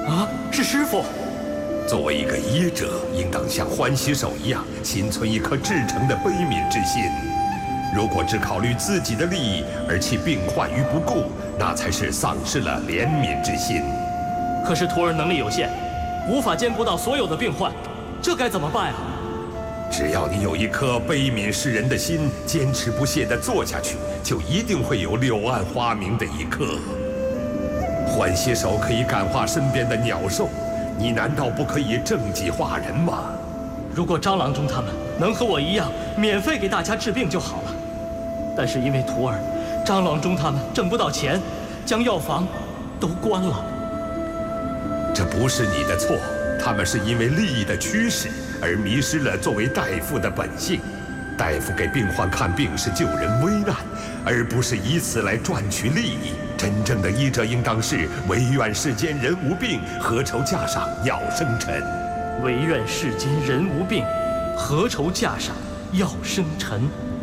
啊，是师傅。 作为一个医者，应当像欢喜手一样，心存一颗至诚的悲悯之心。如果只考虑自己的利益而弃病患于不顾，那才是丧失了怜悯之心。 可是徒儿能力有限，无法兼顾到所有的病患，这该怎么办啊？ 只要你有一颗悲悯世人的心，坚持不懈地做下去，就一定会有柳暗花明的一刻。欢喜手可以感化身边的鸟兽，你难道不可以正己化人吗？ 如果张郎中他们能和我一样，免费给大家治病就好了。但是因为徒儿，张郎中他们挣不到钱，将药房都关了。 这不是你的错，他们是因为利益的驱使而迷失了作为大夫的本性。大夫给病患看病是救人危难，而不是以此来赚取利益。真正的医者应当是唯愿世间人无病，何愁架上药生尘。 唯愿世间人无病，何愁架上药生尘。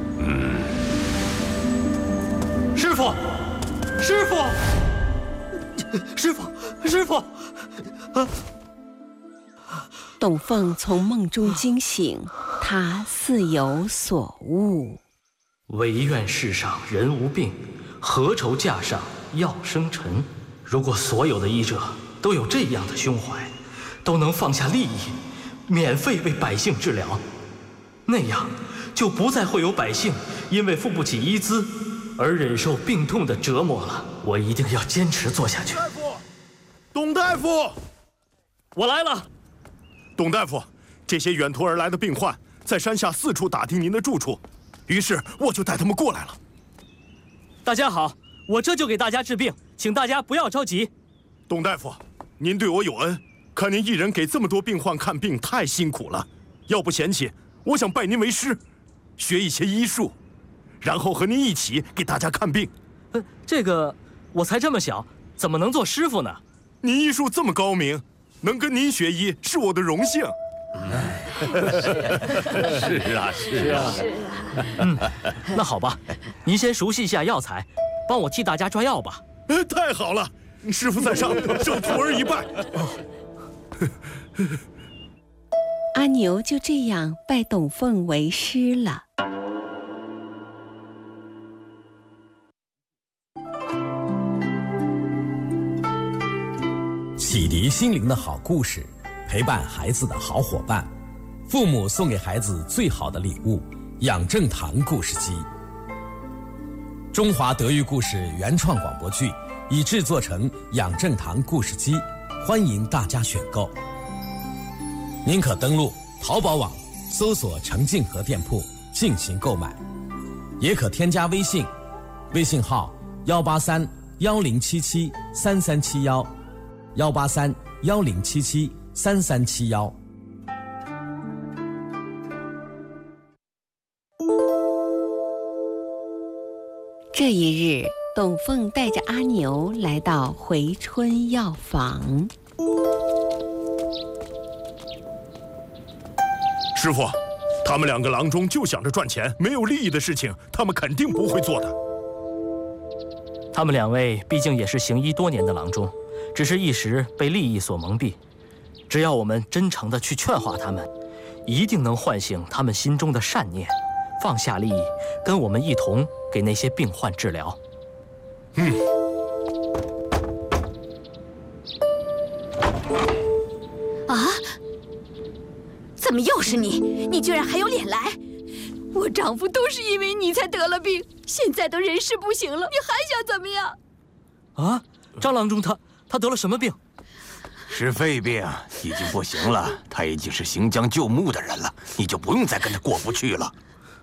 师傅，师傅，师傅，师傅！啊！ 董凤从梦中惊醒，他似有所悟。 唯愿世上人无病，何愁架上药生尘。如果所有的医者都有这样的胸怀，都能放下利益，免费为百姓治疗，那样就不再会有百姓因为付不起医资而忍受病痛的折磨了。我一定要坚持做下去。 大夫，董大夫， 我来了。 董大夫，这些远途而来的病患在山下四处打听您的住处，于是我就带他们过来了。 大家好，我这就给大家治病，请大家不要着急。 董大夫，您对我有恩，看您一人给这么多病患看病太辛苦了，要不嫌弃，我想拜您为师，学一些医术，然后和您一起给大家看病。 这个我才这么小，怎么能做师傅呢？ 您医术这么高明，能跟您学医是我的荣幸。 是啊，是啊。 那好吧，您先熟悉一下药材，帮我替大家抓药吧。 太好了，师傅在上，受徒儿一拜。 阿牛就这样拜董凤为师了。 启迪心灵的好故事，陪伴孩子的好伙伴，父母送给孩子最好的礼物——养正堂故事机。中华德育故事原创广播剧已制作成养正堂故事机，欢迎大家选购。您可登录淘宝网搜索程静和店铺进行购买，也可添加微信，微信号18310773371，18310773371。 这一日，董凤带着阿牛来到回春药房。 师傅，他们两个郎中就想着赚钱，没有利益的事情，他们肯定不会做的。 他们两位毕竟也是行医多年的郎中，只是一时被利益所蒙蔽。只要我们真诚地去劝化他们，一定能唤醒他们心中的善念，放下利益，跟我们一同给那些病患治疗。 啊！怎么又是你？你居然还有脸来！我丈夫都是因为你才得了病，现在都人事不行了，你还想怎么样？ 啊，张郎中他得了什么病？ 是肺病，已经不行了。他已经是行将就木的人了，你就不用再跟他过不去了。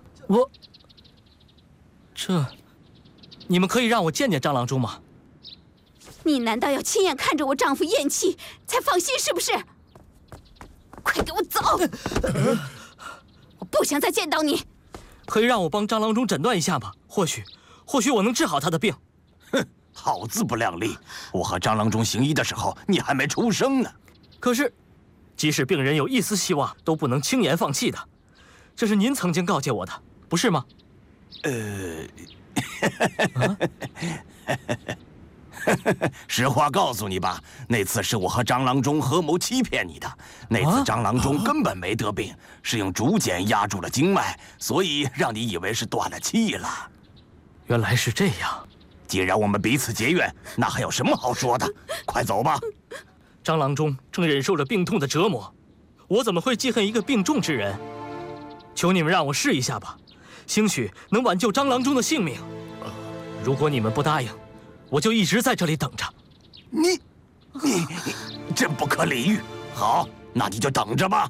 你们可以让我见见张郎中吗？ 你难道要亲眼看着我丈夫咽气才放心是不是？快给我走！我不想再见到你。 可以让我帮张郎中诊断一下吗？或许我能治好他的病。 哼，好自不量力！我和张郎中行医的时候，你还没出生呢。 可是，即使病人有一丝希望，都不能轻言放弃的。这是您曾经告诫我的，不是吗？ 实话告诉你吧，那次是我和张郎中合谋欺骗你的。那次张郎中根本没得病，是用竹简压住了经脉，所以让你以为是断了气了。 原来是这样。 既然我们彼此结怨，那还有什么好说的？快走吧。 张郎中正忍受着病痛的折磨，我怎么会记恨一个病重之人？求你们让我试一下吧，兴许能挽救张郎中的性命。如果你们不答应，我就一直在这里等着。 你真不可理喻。好，那你就等着吧。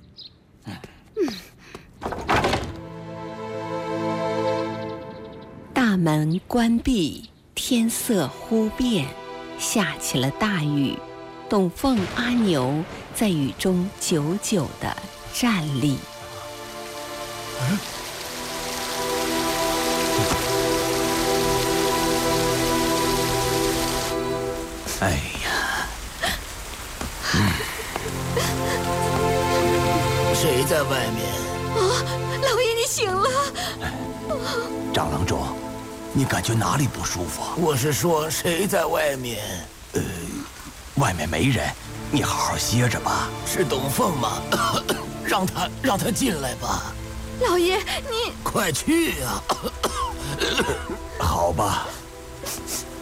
大门关闭，天色忽变，下起了大雨。董凤、阿牛在雨中久久地站立。 哎呀， 谁在外面？ 老爷，你醒了。 张郎中，你感觉哪里不舒服？ 我是说，谁在外面？ 外面没人，你好好歇着吧。 是董凤吗？让他进来吧。 老爷，你快去啊！ 好吧。